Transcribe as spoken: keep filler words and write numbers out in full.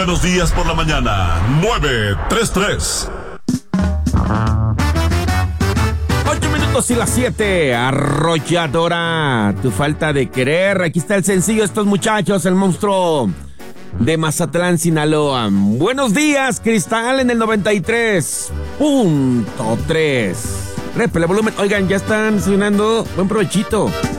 Buenos días por la mañana, nueve tres tres. Ocho minutos y las siete, arrolladora, tu falta de querer. Aquí está el sencillo de estos muchachos, el monstruo de Mazatlán, Sinaloa. Buenos días, Cristal, en el noventa y tres punto tres. Répele volumen. Oigan, ya están desayunando. Buen provechito.